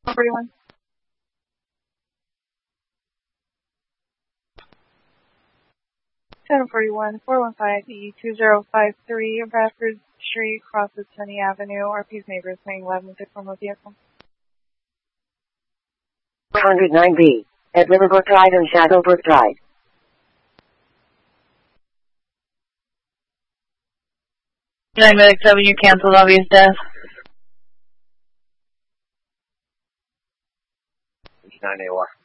41. Channel 41, 415E2053, Bradford Street, crosses Tenney Avenue. RP's neighbors saying 11 with a vehicle. 409B, at Riverbrook Drive and Shadowbrook Drive. 9 Medic W, canceled obvious death. 9 AOR.